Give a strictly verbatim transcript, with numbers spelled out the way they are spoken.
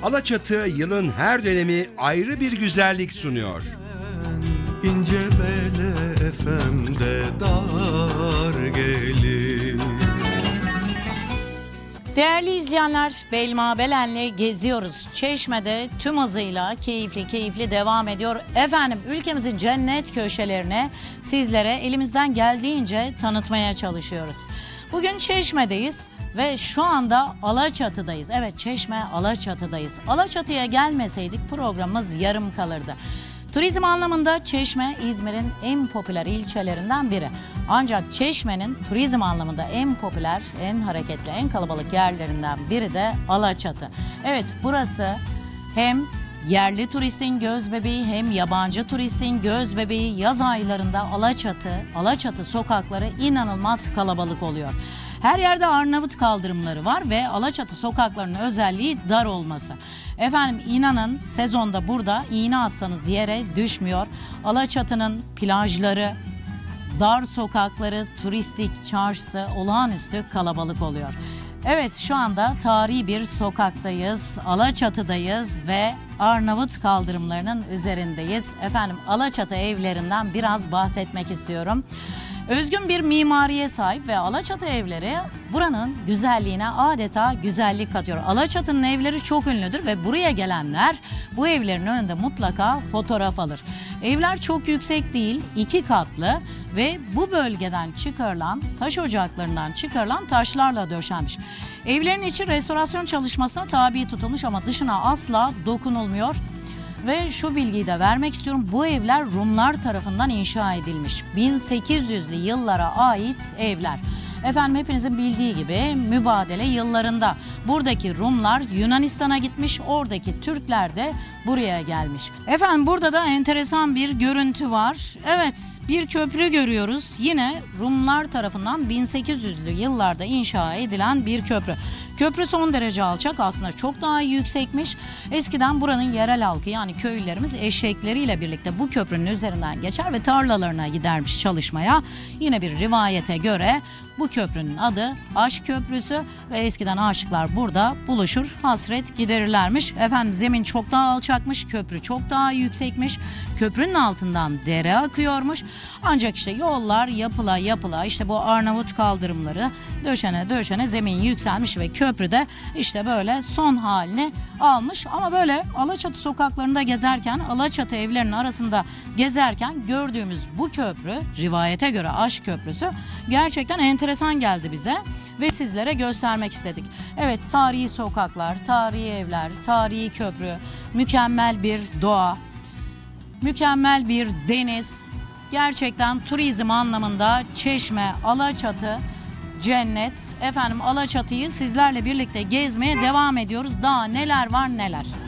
Alaçatı yılın her dönemi ayrı bir güzellik sunuyor. İnce bele efemde dar gelir. Değerli izleyenler, Belma Belen'le geziyoruz. Çeşme'de tüm hızıyla keyifli keyifli devam ediyor. Efendim, ülkemizin cennet köşelerine sizlere elimizden geldiğince tanıtmaya çalışıyoruz. Bugün Çeşme'deyiz ve şu anda Alaçatı'dayız. Evet, Çeşme Alaçatı'dayız. Alaçatı'ya gelmeseydik programımız yarım kalırdı. Turizm anlamında Çeşme, İzmir'in en popüler ilçelerinden biri. Ancak Çeşme'nin turizm anlamında en popüler, en hareketli, en kalabalık yerlerinden biri de Alaçatı. Evet, burası hem yerli turistin gözbebeği hem yabancı turistin gözbebeği. Yaz aylarında Alaçatı, Alaçatı sokakları inanılmaz kalabalık oluyor. Her yerde Arnavut kaldırımları var ve Alaçatı sokaklarının özelliği dar olması. Efendim, inanın sezonda burada iğne atsanız yere düşmüyor. Alaçatı'nın plajları, dar sokakları, turistik çarşısı olağanüstü kalabalık oluyor. Evet, şu anda tarihi bir sokaktayız, Alaçatı'dayız ve Arnavut kaldırımlarının üzerindeyiz. Efendim, Alaçatı evlerinden biraz bahsetmek istiyorum. Özgün bir mimariye sahip ve Alaçatı evleri buranın güzelliğine adeta güzellik katıyor. Alaçatı'nın evleri çok ünlüdür ve buraya gelenler bu evlerin önünde mutlaka fotoğraf alır. Evler çok yüksek değil, iki katlı ve bu bölgeden çıkarılan, taş ocaklarından çıkarılan taşlarla döşenmiş. Evlerin içi restorasyon çalışmasına tabi tutulmuş ama dışına asla dokunulmuyor. Ve şu bilgiyi de vermek istiyorum. Bu evler Rumlar tarafından inşa edilmiş. bin sekiz yüzlü yıllara ait evler. Efendim, hepinizin bildiği gibi mübadele yıllarında buradaki Rumlar Yunanistan'a gitmiş, oradaki Türkler de buraya gelmiş. Efendim, burada da enteresan bir görüntü var. Evet, bir köprü görüyoruz. Yine Rumlar tarafından bin sekiz yüzlü yıllarda inşa edilen bir köprü. Köprü son derece alçak, aslında çok daha yüksekmiş. Eskiden buranın yerel halkı, yani köylülerimiz eşekleriyle birlikte bu köprünün üzerinden geçer ve tarlalarına gidermiş çalışmaya. Yine bir rivayete göre bu köprünün adı Aşk Köprüsü ve eskiden aşıklar burada buluşur, hasret giderirlermiş. Efendim, zemin çok daha alçakmış, köprü çok daha yüksekmiş. Köprünün altından dere akıyormuş. Ancak işte yollar yapıla yapıla, işte bu Arnavut kaldırımları döşene döşene zemin yükselmiş ve köprü de işte böyle son halini almış. Ama böyle Alaçatı sokaklarında gezerken, Alaçatı evlerinin arasında gezerken gördüğümüz bu köprü, rivayete göre Aşk Köprüsü, gerçekten enteresan geldi bize ve sizlere göstermek istedik. Evet, tarihi sokaklar, tarihi evler, tarihi köprü, mükemmel bir doğa, mükemmel bir deniz. Gerçekten turizm anlamında Çeşme, Alaçatı cennet. Efendim, Alaçatı'yı sizlerle birlikte gezmeye devam ediyoruz. Daha neler var neler.